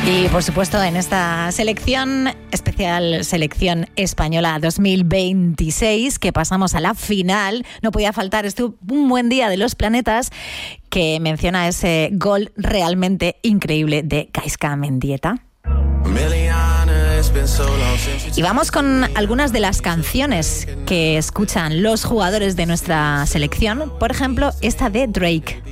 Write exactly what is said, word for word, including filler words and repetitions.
Y por supuesto en esta selección especial, selección española dos mil veintiséis, que pasamos a la final, no podía faltar este Un buen día de los planetas, que menciona ese gol realmente increíble de Gaizka Mendieta. Y vamos con algunas de las canciones que escuchan los jugadores de nuestra selección, por ejemplo esta de Drake.